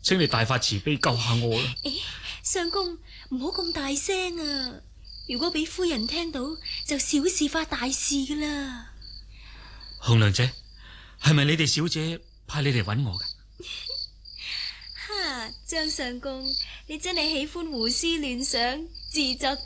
請你大發慈悲救下我啦！ 相公唔好咁大聲啊！如果俾夫人聽到，就小事化大事噶啦。 紅娘姐，係咪你哋小姐派你嚟揾我嘅？ 哈，張相公，你真係喜歡胡思亂想，自作